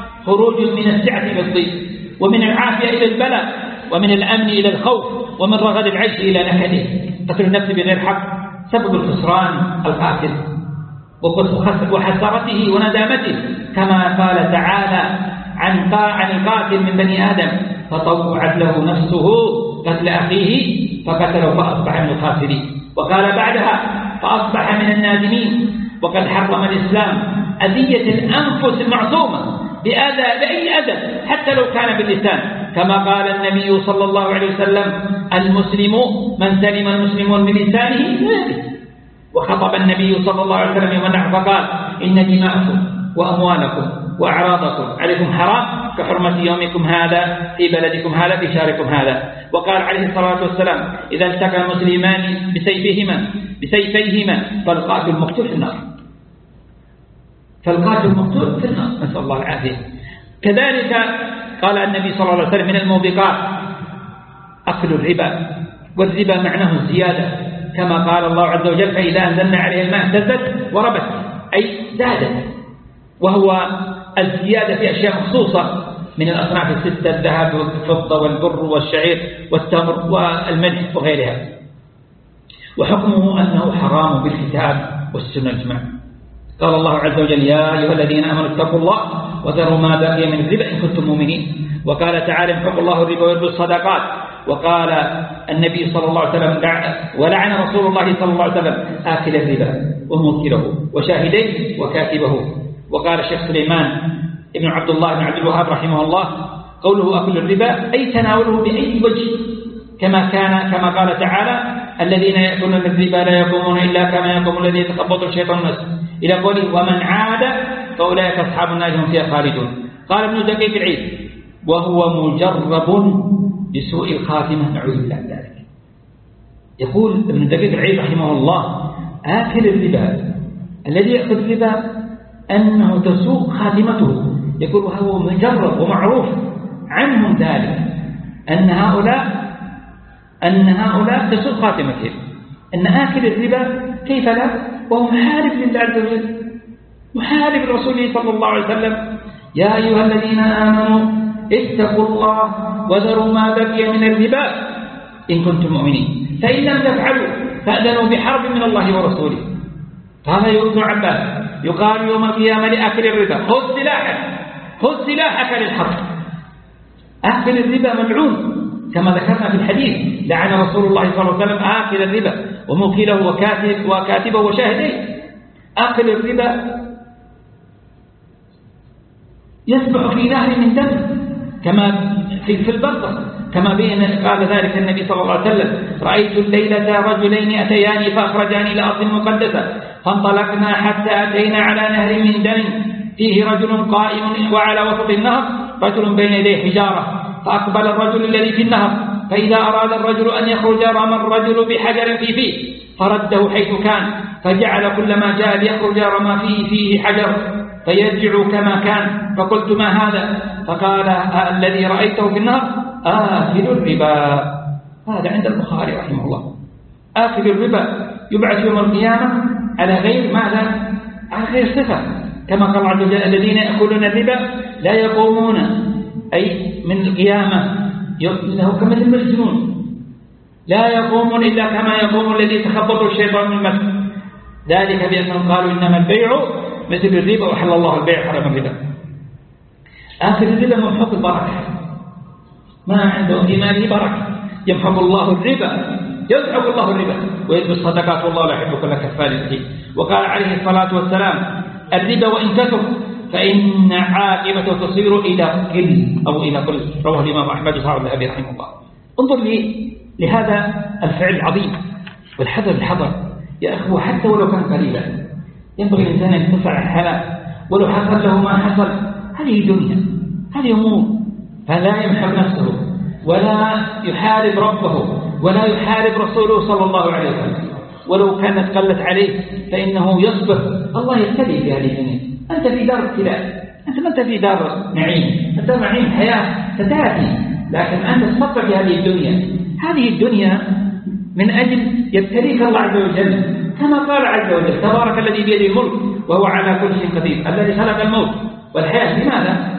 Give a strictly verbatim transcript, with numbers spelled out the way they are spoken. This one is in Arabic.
خروج من السعة إلى الضيق، ومن العافية إلى البلاء، ومن الأمن إلى الخوف، ومن رغد العيش إلى نكده. قتل النفس بغير حق سبب الخسران القاتل وحسرته وندامته، كما قال تعالى عن عن القاتل من بني آدم: فطوعت له نفسه قتل أخيه فقتله فأصبح من الخاسرين. وقال بعدها: فأصبح من النادمين. وقد حرم الإسلام أذية الأنفس المعصومة بأذى بأي أذى حتى لو كان باللسان، كما قال النبي صلى الله عليه وسلم: المسلم من سلم المسلمون من لسانه ويده. وخطب النبي صلى الله عليه وسلم يوم النحر فقال: إن دماءكم وأموالكم وأعراضكم عليكم حرام كحرمة يومكم هذا في بلدكم هذا في شهركم هذا. وقال عليه الصلاة والسلام: إذا التقى المسلمان بسيفهما بسيفيهما فالقاتل المقتول في النار، فالقاتل المقتول في النار، نسأل الله العافية. كذلك قال النبي صلى الله عليه وسلم: من الموبقات أكل الربا، والربا معناه الزيادة، كما قال الله عز وجل: فإذا أنزلنا عليها الماء اهتزت وربت، أي زادت، وهو الزيادة في أشياء مخصوصة من الأصناف الستة: الذهب والفضة والبر والشعير والتمر والملح وغيرها. وحكمه أنه حرام بالكتاب والسنة الإجماع. قال الله عز وجل: يا أيها الذين آمنوا اتقوا الله وذروا ما بقي من الربا إن كنتم مؤمنين. وقال تعالى: يمحق الله الربا ويربي الصدقات. وقال النبي صلى الله عليه وسلم: ولعن رسول الله صلى الله عليه وسلم آكل الربا وموكله وشاهديه وكاتبه. وقال الشيخ سليمان ابن عبد الله بن عبد الوهاب رحمه الله: قوله أكل الربا أي تناوله بأي وجه، كما كان كما قال تعالى: الذين يأكلون الربا لا يقومون إلا كما يقوم الذي يتخبط الشيطان من المس، إلى قوله: ومن عاد فأولئك أصحاب النار هم فيها خالدون. قال ابن دقيق العيد: وهو مجرب بسوء الخاتمة، نعوذ بالله من ذلك. يقول ابن دقيق العيد رحمه الله: آكل الربا الذي يأكل الربا أنه تسوء خاتمته. يقول: وهو مجرب ومعروف عنهم ذلك أن هؤلاء أن هؤلاء تسوء خاتمتهم، أن آكل الربا كيف لا وهو محارب لله عز وجل، محارب رسوله صلى الله عليه وسلم: يا أيها الذين آمنوا اتقوا الله وذروا ما بقي من الربا إن كنتم مؤمنين، فإن لم تفعلوا فأذنوا بحرب من الله ورسوله. قال ابن عباس: يقال يوم القيامة لآكل الربا: خذ سلاحك خذ سلاحك للحرب. آكل الربا ملعون، كما ذكرنا في الحديث: لعن رسول الله صلى الله عليه وسلم آكل الربا وموكله وكاتب وكاتبه وشاهديه. آكل الربا يسبح في نهر من دم، كما في في البقرة، كما بين قال ذلك النبي صلى الله عليه وسلم: رأيت الليلة رجلين أتياني فأخرجاني إلى أرض مقدسة فانطلقنا حتى أتينا على نهر من دم فيه رجل قائم وعلى وسط النهر رجل بين يديه حجارة، فأقبل الرجل الذي في النهر، فإذا أراد الرجل أن يخرج رمى الرجل بحجر في فيه فرده حيث كان، فجعل كلما جاء ليخرج رمى فيه فيه حجر فيرجع كما كان. فقلت: ما هذا؟ فقال: الذي رأيته في النهر آكل الربا. هذا عند البخاري رحمه الله. آكل الربا يبعث يوم القيامة على غير ماذا؟ على غير صفة، كما قال عز وجل: الذين يأكلون الربا لا يقومون، أي من القيامة له كمثل المجنون، لا يقومون إلا كما يقوم الذي يتخبطه الشيطان من المس، ذلك بأنهم قالوا إنما البيع مثل الربا وحل الله البيع حرم الربا. آخر الربا ممحق البركة، ما عنده في ماله بركة، يمحق الله الربا يمحق الله الربا ويذبي الصدقات والله لا يحب كل كفار أثيم. وقال عليه الصلاة والسلام: الربا وإن كثر فإن عاقبته تصير إلى قل أو إلى قل. رواه الإمام أحمد وصححه الذهبي رحمه الله. انظر لي لهذا الفعل العظيم والحذر الحذر يا أخوة، حتى ولو كان قليلا ينبغي الإنسان أن يدفع عن الحلال ولو حصل له ما حصل. هذه دنيا، هذه أمور، فلا يمحق نفسه ولا يحارب ربه ولا يحارب رسوله صلى الله عليه وسلم، ولو كانت قلت عليه فإنه يصبر. الله يبتلي في هذه الدنيا، أنت في دار ابتلاء، أنت ما أنت في دار نعيم، أنت نعيم حياة ستأتي، لكن أنت تصبر في هذه الدنيا. هذه الدنيا من أجل يبتليك الله عز وجل، كما قال عز وجل: تبارك الذي بيده الملك وهو على كل شيء قدير، الذي خلق الموت والحياة. لماذا؟